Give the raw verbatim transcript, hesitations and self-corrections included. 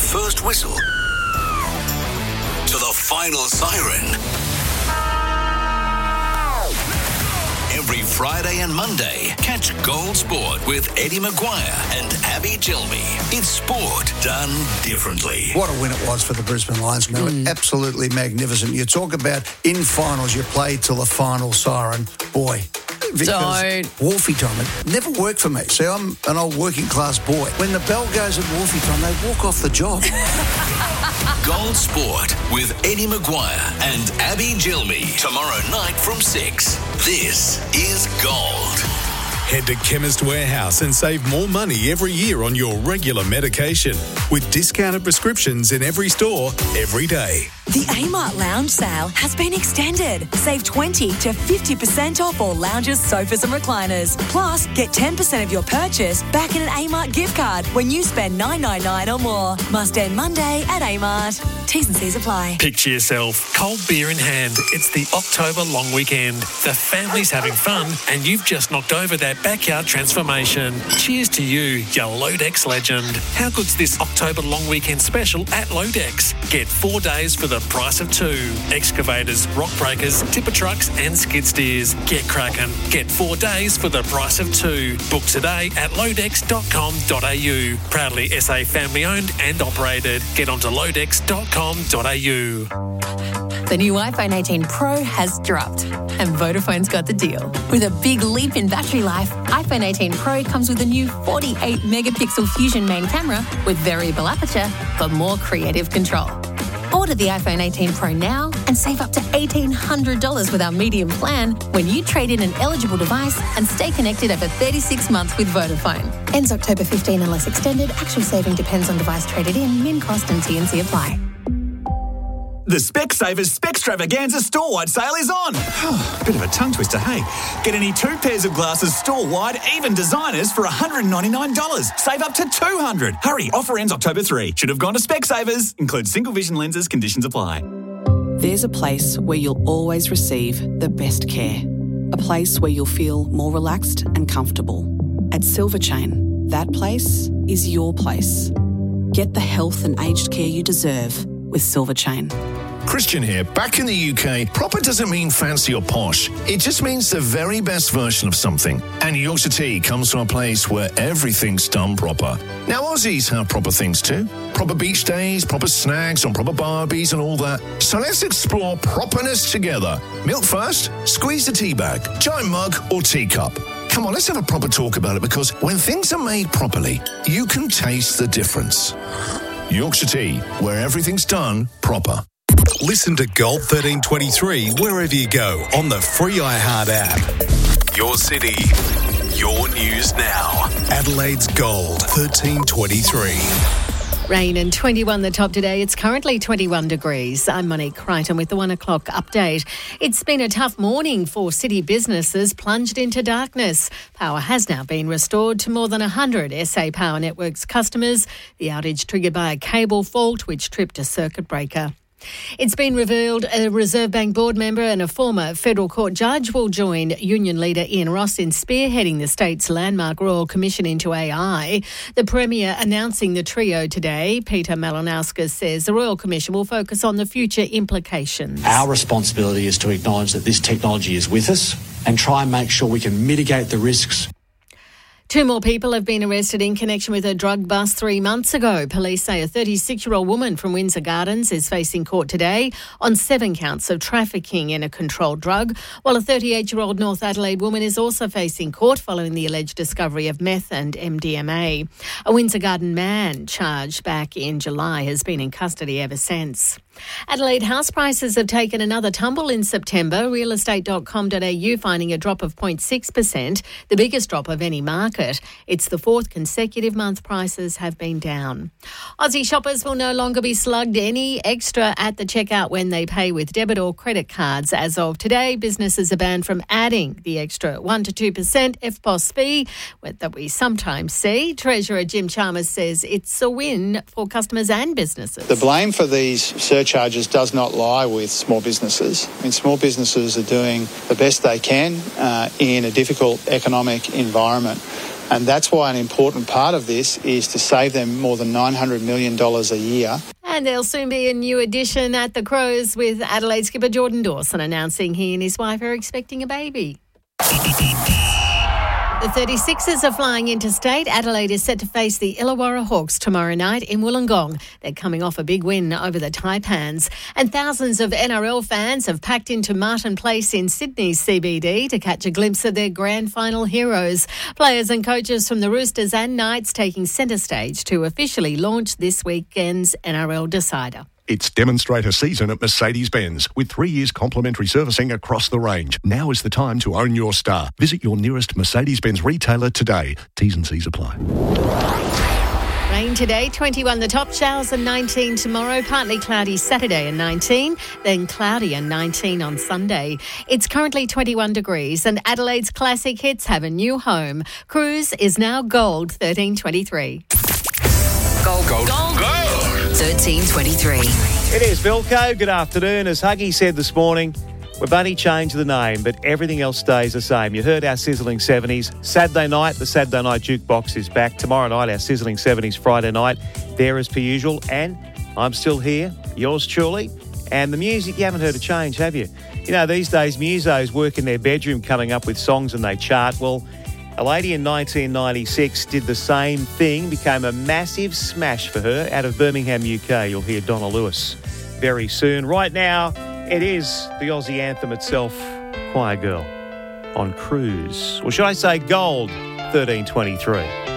first whistle to the final siren. Every Friday and Monday, catch Gold Sport with Eddie Maguire and Abby Gilmy. It's sport done differently. What a win it was for the Brisbane Lions. No, mm. Absolutely magnificent. You talk about in finals, you play till the final siren. Boy, because Don't. Wolfie time, it never worked for me. See, I'm an old working class boy. When the bell goes at Wolfie time, they walk off the job. Gold Sport with Eddie Maguire and Abby Gilmy. Tomorrow night from six. This is Gold. Head to Chemist Warehouse and save more money every year on your regular medication with discounted prescriptions in every store every day. The Amart Lounge sale has been extended. Save twenty to fifty percent off all lounges, sofas and recliners. Plus, get ten percent of your purchase back in an Amart gift card when you spend nine dollars ninety-nine or more. Must end Monday at Amart. T's and C's apply. Picture yourself, cold beer in hand. It's the October long weekend. The family's having fun and you've just knocked over that backyard transformation. Cheers to you, you Lodex legend. How good's this October long weekend special at Lodex? Get four days for the price of two. Excavators, rock breakers, tipper trucks and skid steers. Get cracking. Get four days for the price of two. Book today at lodex dot com dot a u. Proudly S A family owned and operated. Get onto lodex dot com dot a u. The new iPhone eighteen Pro has dropped and Vodafone's got the deal. With a big leap in battery life, iPhone eighteen Pro comes with a new forty-eight megapixel Fusion main camera with variable aperture for more creative control. Order the iPhone eighteen Pro now and save up to eighteen hundred dollars with our medium plan when you trade in an eligible device and stay connected over thirty-six months with Vodafone. Ends October fifteenth unless extended. Actual saving depends on device traded in. Min cost and T and C apply. The Specsavers Specstravaganza store-wide sale is on. Bit of a tongue twister, hey? Get any two pairs of glasses store-wide, even designers, for one hundred ninety-nine dollars. Save up to two hundred dollars. Hurry, offer ends October third. Should have gone to Specsavers. Includes single vision lenses, conditions apply. There's a place where you'll always receive the best care. A place where you'll feel more relaxed and comfortable. At Silver Chain, that place is your place. Get the health and aged care you deserve with Silver Chain. Christian here. Back in the U K, proper doesn't mean fancy or posh. It just means the very best version of something. And Yorkshire Tea comes from a place where everything's done proper. Now, Aussies have proper things too. Proper beach days, proper snags on proper barbies and all that. So let's explore properness together. Milk first, squeeze the tea bag, giant mug or teacup. Come on, let's have a proper talk about it, because when things are made properly, you can taste the difference. Yorkshire Tea, where everything's done proper. Listen to Gold thirteen twenty-three wherever you go on the free iHeart app. Your city, your news now. Adelaide's Gold thirteen twenty-three. Rain and twenty-one the top today. It's currently twenty-one degrees. I'm Monique Crichton with the one o'clock update. It's been a tough morning for city businesses plunged into darkness. Power has now been restored to more than one hundred S A Power Networks customers. The outage triggered by a cable fault which tripped a circuit breaker. It's been revealed a Reserve Bank board member and a former federal court judge will join union leader Ian Ross in spearheading the state's landmark Royal Commission into A I. The Premier announcing the trio today. Peter Malinowskis says the Royal Commission will focus on the future implications. Our responsibility is to acknowledge that this technology is with us and try and make sure we can mitigate the risks. Two more people have been arrested in connection with a drug bust three months ago. Police say a thirty-six-year-old woman from Windsor Gardens is facing court today on seven counts of trafficking in a controlled drug, while a thirty-eight-year-old North Adelaide woman is also facing court following the alleged discovery of meth and M D M A. A Windsor Garden man charged back in July has been in custody ever since. Adelaide house prices have taken another tumble in September. real estate dot com dot a u finding a drop of zero point six percent, the biggest drop of any market. It's the fourth consecutive month prices have been down. Aussie shoppers will no longer be slugged any extra at the checkout when they pay with debit or credit cards. As of today, businesses are banned from adding the extra one to two percent F P O S fee that we sometimes see. Treasurer Jim Chalmers says it's a win for customers and businesses. The blame for these surcharges does not lie with small businesses. I mean, small businesses are doing the best they can uh, in a difficult economic environment. And that's why an important part of this is to save them more than nine hundred million dollars a year. And there'll soon be a new addition at the Crows, with Adelaide skipper Jordan Dawson announcing he and his wife are expecting a baby. The thirty-sixers are flying interstate. Adelaide is set to face the Illawarra Hawks tomorrow night in Wollongong. They're coming off a big win over the Taipans. And thousands of N R L fans have packed into Martin Place in Sydney's C B D to catch a glimpse of their grand final heroes. Players and coaches from the Roosters and Knights taking centre stage to officially launch this weekend's N R L decider. It's demonstrator season at Mercedes-Benz with three years complimentary servicing across the range. Now is the time to own your star. Visit your nearest Mercedes-Benz retailer today. T's and C's apply. Rain today, twenty-one the top, showers and nineteen tomorrow, partly cloudy Saturday and nineteen, then cloudy and nineteen on Sunday. It's currently twenty-one degrees and Adelaide's classic hits have a new home. Cruise is now gold thirteen twenty-three. Gold, gold, gold, gold. thirteen twenty-three. It is Vilco. Good afternoon. As Huggy said this morning, we've only changed the name, but everything else stays the same. You heard our Sizzling seventies. Saturday night, the Saturday Night Jukebox is back. Tomorrow night, our Sizzling seventies Friday night. There as per usual. And I'm still here, yours truly. And the music, you haven't heard a change, have you? You know, these days, musos work in their bedroom coming up with songs and they chart. Well, a lady in nineteen ninety-six did the same thing, became a massive smash for her out of Birmingham, U K. You'll hear Donna Lewis very soon. Right now, it is the Aussie anthem itself, Choir Girl, on Cruise. Or should I say Gold, thirteen twenty-three.